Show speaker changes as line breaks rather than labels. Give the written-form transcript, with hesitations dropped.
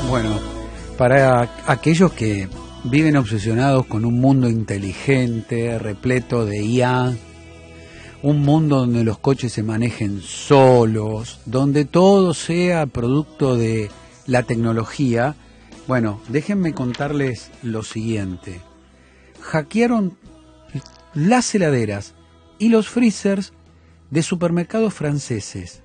Bueno, para aquellos que viven obsesionados con un mundo inteligente, repleto de IA, un mundo donde los coches se manejen solos, donde todo sea producto de la tecnología, bueno, déjenme contarles lo siguiente. Hackearon las heladeras y los freezers de supermercados franceses.